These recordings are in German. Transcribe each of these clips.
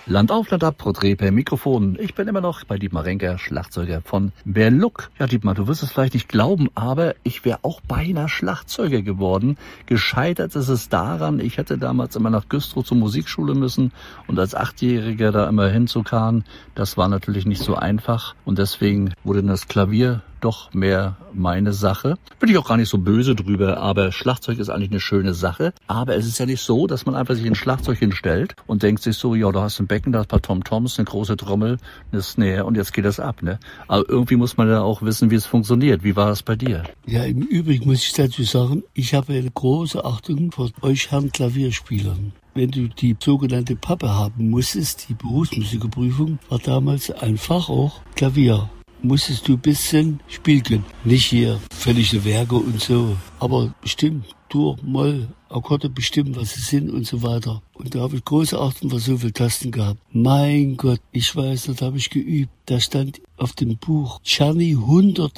Land auf, Land ab, Porträt per Mikrofon. Ich bin immer noch bei Dietmar Renker, Schlagzeuger von Berluck. Ja, Dietmar, du wirst es vielleicht nicht glauben, aber ich wäre auch beinahe Schlagzeuger geworden. Gescheitert ist es daran, ich hätte damals immer nach Güstrow zur Musikschule müssen und als 8-Jähriger da immer hinzufahren. Das war natürlich nicht so einfach und deswegen wurde das Klavier doch mehr meine Sache. Bin ich auch gar nicht so böse drüber, aber Schlagzeug ist eigentlich eine schöne Sache. Aber es ist ja nicht so, dass man einfach sich ein Schlagzeug hinstellt und denkt sich so, ja, da hast du ein Becken, da hast ein paar Tom-Toms, eine große Trommel, eine Snare und jetzt geht das ab, ne? Aber irgendwie muss man ja auch wissen, wie es funktioniert. Wie war das bei dir? Ja, im Übrigen muss ich dazu sagen, ich habe eine große Achtung vor euch Herren Klavierspielern. Wenn du die sogenannte Pappe haben musstest, die Berufsmusikerprüfung, war damals ein Fach auch Klavier. Musstest du ein bisschen spielen können. Nicht hier völlige Werke und so, aber bestimmt Dur, Moll, Akkorde bestimmen, was sie sind und so weiter. Und da habe ich große Achtung vor so viele Tasten gehabt. Mein Gott, ich weiß, das habe ich geübt. Da stand auf dem Buch Czerny 100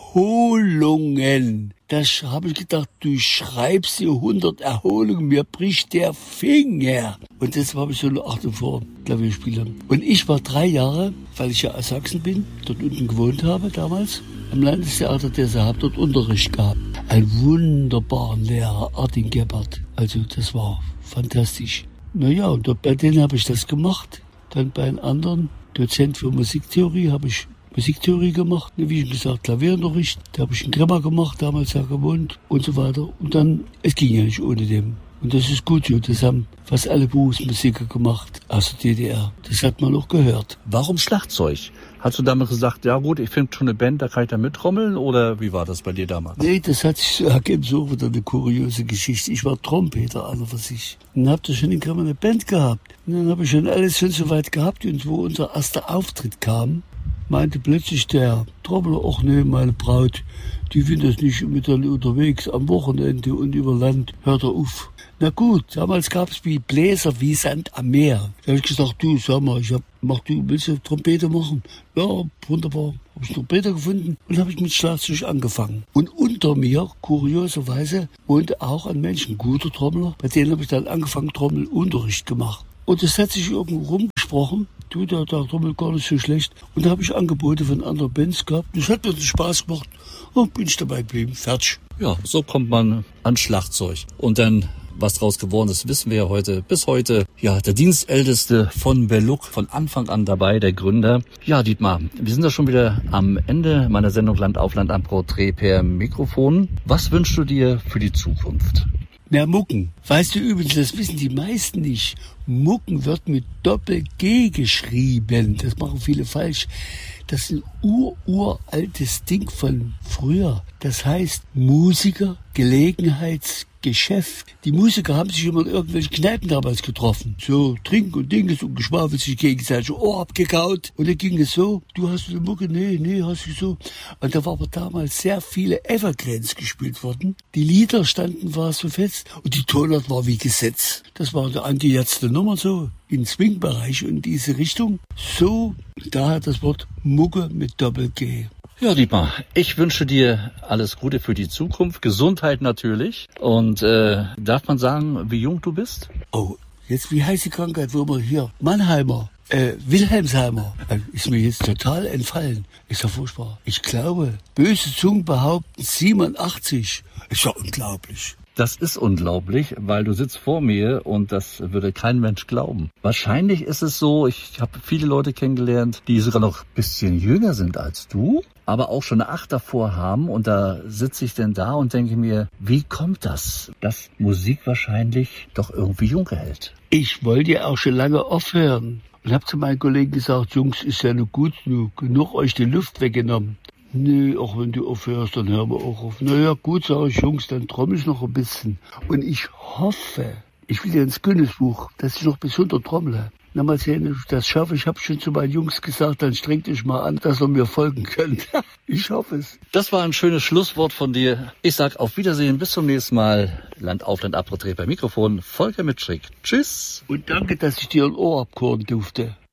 Erholungen. Da habe ich gedacht, du schreibst hier 100 Erholungen, mir bricht der Finger. Und deshalb habe ich so eine Achtung vor Klavierspielern. Und ich war 3 Jahre, weil ich ja aus Sachsen bin, dort unten gewohnt habe damals, am Landestheater Dessau, habe dort Unterricht gehabt. Ein wunderbarer Lehrer, Artin Gebhardt. Also das war fantastisch. Naja, und dort bei denen habe ich das gemacht. Dann bei einem anderen Dozent für Musiktheorie habe ich Musiktheorie gemacht, wie ich gesagt, Klavierunterricht. Da habe ich einen Grimmer gemacht, damals ja gewohnt und so weiter. Und dann, es ging ja nicht ohne dem. Und das ist gut so, das haben fast alle Berufsmusiker gemacht aus der DDR. Das hat man auch gehört. Warum Schlagzeug? Hast du damals gesagt, ja gut, ich finde schon eine Band, da kann ich da mittrommeln? Oder wie war das bei dir damals? Nee, das hat sich so ergeben, so wieder eine kuriose Geschichte. Ich war Trompeter an und für sich. Und hab da schon in Grimmer eine Band gehabt. Und dann habe ich schon alles schon so weit gehabt. Und wo unser erster Auftritt kam, meinte plötzlich der Trommler, ach nee, meine Braut, die will das nicht mit dann unterwegs am Wochenende und über Land, hört er auf. Na gut, damals gab es wie Bläser wie Sand am Meer. Da habe ich gesagt, du, sag mal, willst du Trompete machen? Ja, wunderbar. Habe ich Trompete gefunden und habe ich mit Schlagzeug angefangen. Und unter mir, kurioserweise, wohnte auch ein Mensch, ein guter Trommler. Bei denen habe ich dann angefangen, Trommelunterricht gemacht. Und das hat sich irgendwo rumgesprochen. Du, der trommelt gar nicht so schlecht. Und da habe ich Angebote von anderen Bands gehabt. Das hat mir den Spaß gemacht. Und bin ich dabei geblieben. Fertig. Ja, so kommt man an Schlagzeug. Und dann, was draus geworden ist, wissen wir ja heute. Bis heute, ja, der Dienstälteste von Berluck, von Anfang an dabei, der Gründer. Ja, Dietmar, wir sind da schon wieder am Ende meiner Sendung Land auf Land am Porträt per Mikrofon. Was wünschst du dir für die Zukunft? Mehr Mucken. Weißt du übrigens, das wissen die meisten nicht. Mucken wird mit Doppel-G geschrieben. Das machen viele falsch. Das ist ein uraltes Ding von früher. Das heißt Musiker, Gelegenheitsgeschäft. Die Musiker haben sich immer in irgendwelchen Kneipen damals getroffen. So, trinken und Dinges und geschwafelt sich gegenseitig Ohr abgekaut. Und dann ging es so, du hast eine Mucke, nee, hast du so. Und da war aber damals sehr viele Evergreens gespielt worden. Die Lieder standen war so fest und die Tonart war wie Gesetz. Das war der angejatzte Nummer so. Im Swing-Bereich in diese Richtung. So, daher das Wort Mucke mit Doppel-G. Ja, Dietmar, ich wünsche dir alles Gute für die Zukunft, Gesundheit natürlich. Und darf man sagen, wie jung du bist? Oh, jetzt wie heißt die Krankheit, wo wir hier? Mannheimer, Wilhelmsheimer. Ist mir jetzt total entfallen. Ist ja furchtbar. Ich glaube, böse Zungen behaupten 87. Ist ja unglaublich. Das ist unglaublich, weil du sitzt vor mir und das würde kein Mensch glauben. Wahrscheinlich ist es so, ich habe viele Leute kennengelernt, die sogar noch ein bisschen jünger sind als du, aber auch schon eine 8 davor haben. Und da sitze ich denn da und denke mir, wie kommt das, dass Musik wahrscheinlich doch irgendwie jung hält? Ich wollte ja auch schon lange aufhören und habe zu meinen Kollegen gesagt, Jungs, ist ja nur gut genug euch die Luft weggenommen. Nee, auch wenn du aufhörst, dann hören wir auch auf. Naja, gut, sage ich, Jungs, dann trommel ich noch ein bisschen. Und ich hoffe, ich will ja ins Guinness-Buch, dass ich noch bis 100 trommle. Na, mal sehen, ob ich das schaffe. Ich habe schon zu meinen Jungs gesagt, dann strengt euch mal an, dass ihr mir folgen könnt. Ich hoffe es. Das war ein schönes Schlusswort von dir. Ich sag auf Wiedersehen, bis zum nächsten Mal. Land auf, Land ab, Porträt per Mikrofon. Volker Mitschrick. Tschüss. Und danke, dass ich dir ein Ohr abkoren durfte.